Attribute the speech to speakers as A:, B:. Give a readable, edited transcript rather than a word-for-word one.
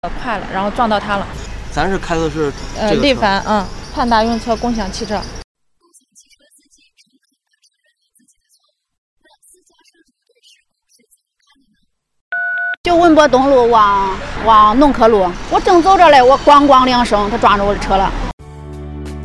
A: 快了，然后撞到他了。
B: 咱是开的是
A: 力帆，盼达用车共享汽车。
C: 就文博东路往农科路，我正走着嘞，我咣咣两声，他撞着我的车了。